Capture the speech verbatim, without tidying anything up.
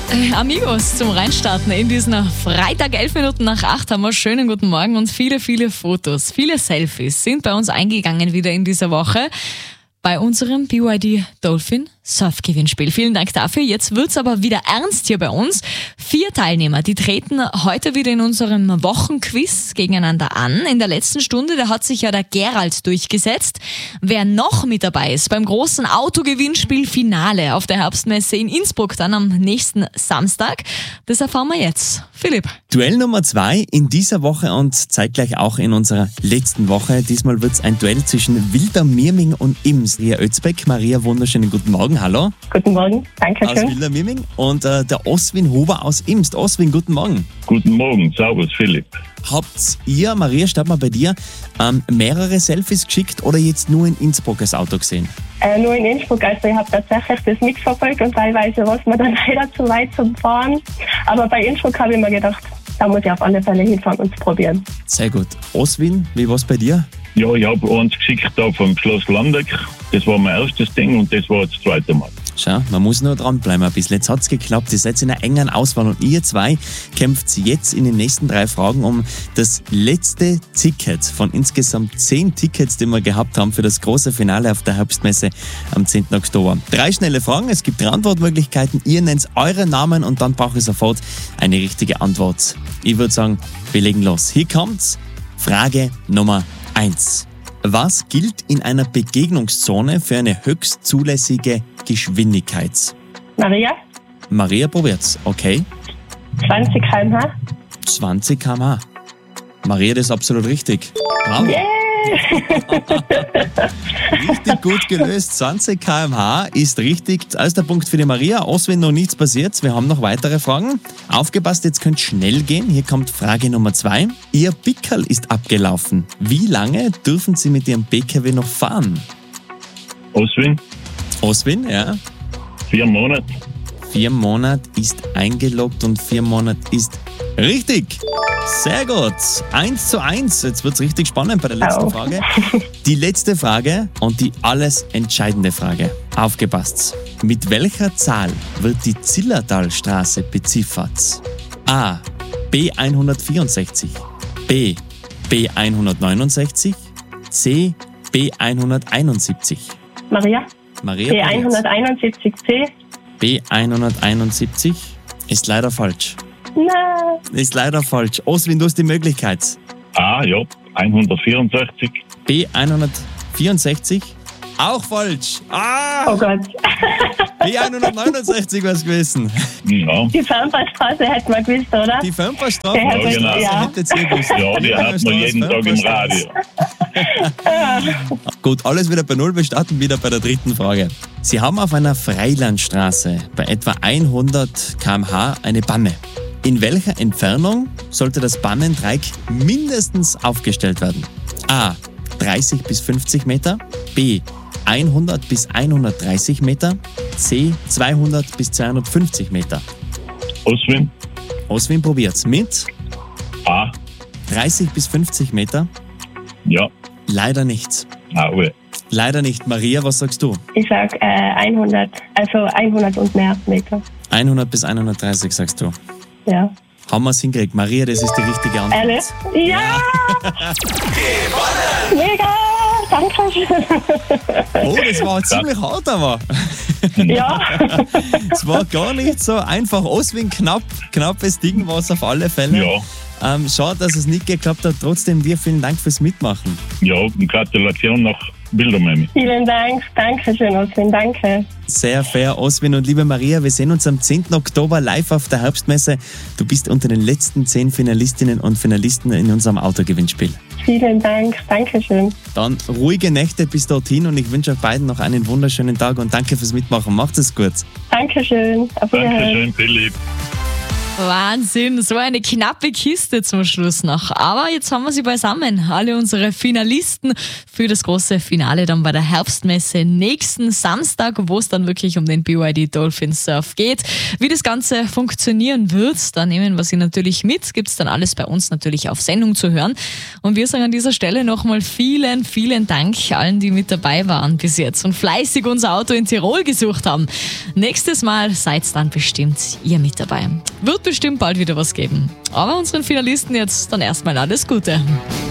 Äh, Amigos, zum Reinstarten in diesen Freitag, elf Minuten nach acht haben wir schönen guten Morgen und viele, viele Fotos, viele Selfies sind bei uns eingegangen wieder in dieser Woche bei unserem B Y D Dolphin Surf-Gewinnspiel. Vielen Dank dafür. Jetzt wird's aber wieder ernst hier bei uns. Vier Teilnehmer, die treten heute wieder in unserem Wochenquiz gegeneinander an. In der letzten Stunde, da hat sich ja der Gerald durchgesetzt. Wer noch mit dabei ist beim großen Autogewinnspiel Finale auf der Herbstmesse in Innsbruck dann am nächsten Samstag, das erfahren wir jetzt. Philipp. Duell Nummer zwei in dieser Woche und zeitgleich auch in unserer letzten Woche. Diesmal wird's ein Duell zwischen Wilder Mirming und Ims. Maria Özbeck. Maria, wunderschönen guten Morgen. Hallo. Guten Morgen, danke schön. Aus Wilder Mirming und äh, der Oswin Huber aus Imst. Oswin, guten Morgen. Guten Morgen, servus Philipp. Habt ihr, Maria, start mal bei dir, ähm, mehrere Selfies geschickt oder jetzt nur in Innsbruck das Auto gesehen? Äh, nur in Innsbruck, also ich habe tatsächlich das mitverfolgt und teilweise war es mir dann leider zu weit zum Fahren. Aber bei Innsbruck habe ich mir gedacht, da muss ich auf alle Fälle hinfahren und es probieren. Sehr gut. Oswin, wie war's bei dir? Ja, ich habe eins geschickt da vom Schloss Landeck. Das war mein erstes Ding und das war das zweite Mal. Schau, man muss nur dranbleiben ein bisschen. Jetzt hat's geklappt. Ihr seid in einer engen Auswahl und ihr zwei kämpft jetzt in den nächsten drei Fragen um das letzte Ticket von insgesamt zehn Tickets, die wir gehabt haben für das große Finale auf der Herbstmesse am zehnten Oktober. Drei schnelle Fragen, es gibt drei Antwortmöglichkeiten. Ihr nennt euren Namen und dann brauche ich sofort eine richtige Antwort. Ich würde sagen, wir legen los. Hier kommt's. Frage Nummer eins. Was gilt in einer Begegnungszone für eine höchst zulässige Geschwindigkeit? Maria? Maria probiert's, okay? zwanzig Kilometer pro Stunde. zwanzig Kilometer pro Stunde. Maria, das ist absolut richtig. Bravo. Yeah. Richtig gut gelöst. zwanzig Kilometer pro Stunde ist richtig. Erster Punkt für die Maria. Oswin, noch nichts passiert. Wir haben noch weitere Fragen. Aufgepasst, jetzt könnt schnell gehen. Hier kommt Frage Nummer zwei. Ihr Pickerl ist abgelaufen. Wie lange dürfen Sie mit Ihrem P K W noch fahren? Oswin? Oswin, ja. Vier Monate. Vier Monate ist eingeloggt und vier Monate ist richtig. Sehr gut. Eins zu eins. Jetzt wird's richtig spannend bei der letzten Au. Frage. Die letzte Frage und die alles entscheidende Frage. Aufgepasst. Mit welcher Zahl wird die Zillertalstraße beziffert? A. B hundertvierundsechzig. B. B hundertneunundsechzig. C. B hunderteinundsiebzig. Maria? Maria. B hunderteinundsiebzig C. B hunderteinundsiebzig ist leider falsch. Nein. Ist leider falsch. Oswin, du hast die Möglichkeit. Ah, ja, hundertvierundsechzig. B hundertvierundsechzig, auch falsch. Ah, Oh Gott. B hundertneunundsechzig war es gewesen. Ja, Die Fernpassstraße hätten wir gewusst, oder? Die Fernpassstraße Ja, genau. Ja. hättet ihr gewusst. ja, die hat man jeden Tag im Radio. Gut, alles wieder bei Null. Wir starten wieder bei der dritten Frage. Sie haben auf einer Freilandstraße bei etwa hundert Kilometer pro Stunde eine Banne. In welcher Entfernung sollte das Bannendreieck mindestens aufgestellt werden? A. dreißig bis fünfzig Meter. B. hundert bis hundertdreißig Meter. C. zweihundert bis zweihundertfünfzig Meter. Oswin? Oswin probiert's mit A. dreißig bis fünfzig Meter. Ja. Leider nicht. Ah, oh. Leider nicht. Maria, was sagst du? Ich sag äh, hundert, also hundert und mehr Meter. hundert bis hundertdreißig sagst du. Ja. Haben wir es hingekriegt. Maria, das ist die richtige Antwort. Ehrlich? Ja! Mega! Danke. Oh, das war ziemlich hart, aber. Ja. Es war gar nicht so einfach. Oswin, knapp, knappes Ding war es auf alle Fälle. Ja. Ähm, schade, dass es nicht geklappt hat. Trotzdem dir vielen Dank fürs Mitmachen. Ja, und Gratulation nach Bildermami. Vielen Dank. Dankeschön, Oswin. Danke. Sehr fair, Oswin und liebe Maria. Wir sehen uns am zehnten Oktober live auf der Herbstmesse. Du bist unter den letzten zehn Finalistinnen und Finalisten in unserem Autogewinnspiel. Vielen Dank. Dankeschön. Dann ruhige Nächte bis dorthin und ich wünsche euch beiden noch einen wunderschönen Tag und danke fürs Mitmachen. Macht es gut. Dankeschön. Auf Wiedersehen. Dankeschön, Philipp. Wahnsinn, so eine knappe Kiste zum Schluss noch. Aber jetzt haben wir sie beisammen, alle unsere Finalisten für das große Finale dann bei der Herbstmesse nächsten Samstag, wo es dann wirklich um den B Y D Dolphin Surf geht. Wie das Ganze funktionieren wird, da nehmen wir sie natürlich mit, gibt es dann alles bei uns natürlich auf Sendung zu hören. Und wir sagen an dieser Stelle nochmal vielen, vielen Dank allen, die mit dabei waren bis jetzt und fleißig unser Auto in Tirol gesucht haben. Nächstes Mal seid dann bestimmt ihr mit dabei. Wird bestimmt bald wieder was geben. Aber unseren Finalisten jetzt dann erstmal alles Gute.